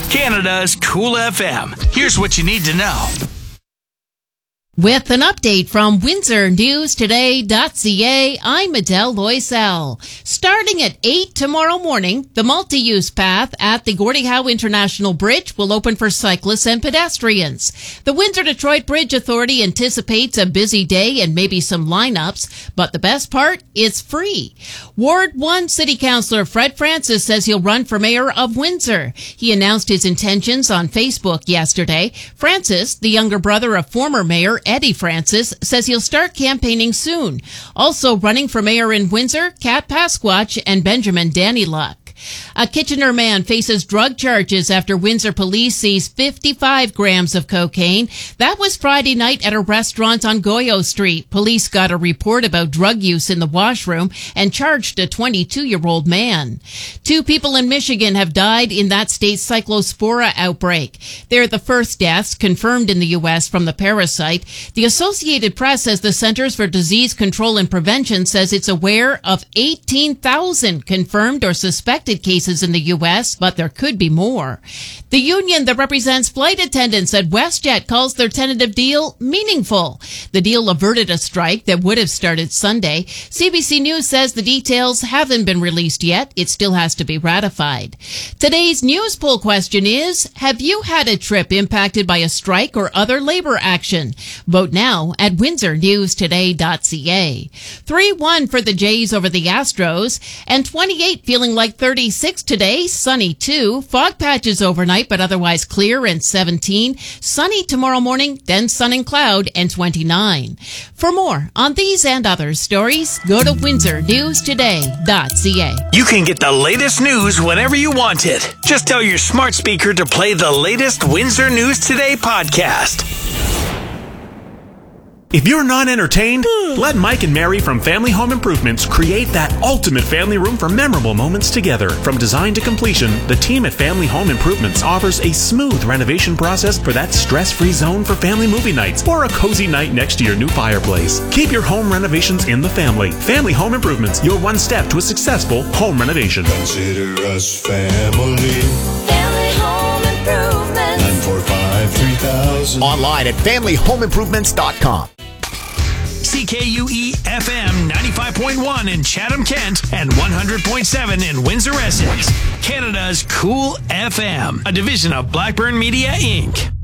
Canada's Cool FM. Here's what you need to know. With an update from WindsorNewsToday.ca, I'm Adele Loisel. Starting at 8 tomorrow morning, the multi-use path at the Gordie Howe International Bridge will open for cyclists and pedestrians. The Windsor-Detroit Bridge Authority anticipates a busy day and maybe some lineups, but the best part, it's free. Ward 1 City Councillor Fred Francis says he'll run for mayor of Windsor. He announced his intentions on Facebook yesterday. Francis, the younger brother of former mayor Eddie Francis, says he'll start campaigning soon. Also running for mayor in Windsor, Kat Pasquatch and Benjamin Danyluk. A Kitchener man faces drug charges after Windsor police seize 55 grams of cocaine. That was Friday night at a restaurant on Goyo Street. Police got a report about drug use in the washroom and charged a 22-year-old man. 2 people in Michigan have died in that state's cyclospora outbreak. They're the first deaths confirmed in the U.S. from the parasite. The Associated Press says the Centers for Disease Control and Prevention says it's aware of 18,000 confirmed or suspected cases in the U.S., but there could be more. The union that represents flight attendants at WestJet calls their tentative deal meaningful. The deal averted a strike that would have started Sunday. CBC News says the details haven't been released yet. It still has to be ratified. Today's news poll question is, have you had a trip impacted by a strike or other labor action? Vote now at WindsorNewsToday.ca. 3-1 for the Jays over the Astros, and 28 feeling like 36 today, sunny too. Fog patches overnight, but otherwise clear and 17. Sunny tomorrow morning, then sun and cloud and 29. For more on these and other stories, go to WindsorNewsToday.ca. You can get the latest news whenever you want it. Just tell your smart speaker to play the latest Windsor News Today podcast. If you're not entertained, let Mike and Mary from Family Home Improvements create that ultimate family room for memorable moments together. From design to completion, the team at Family Home Improvements offers a smooth renovation process for that stress-free zone for family movie nights or a cozy night next to your new fireplace. Keep your home renovations in the family. Family Home Improvements, your one step to a successful home renovation. Consider us family. Family Home Improvements. 945-3000. Online at familyhomeimprovements.com. CKUE FM 95.1 in Chatham-Kent and 100.7 in Windsor-Essex. Canada's Cool FM, a division of Blackburn Media, Inc.